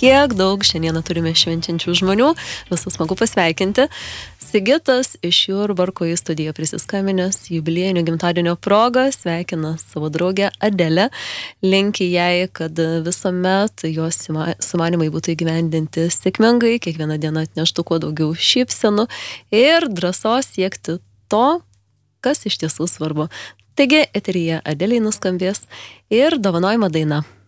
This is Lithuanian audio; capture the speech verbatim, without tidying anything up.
kiek daug šiandieną turime švenčiančių žmonių, visus smagu pasveikinti. Sigitas iš Jurbarko į studiją prisiskambinęs jubiliejinio gimtadienio proga sveikina savo draugę Adelę, linki jai, kad visuomet jos sumanimai būtų įgyvendinti sėkmingai, kiekvieną dieną atneštų kuo daugiau šypsenų ir drąsos siekti to, kas iš tiesų svarbu. Taigi, eteryje Adelei nuskambės ir dovanojama daina.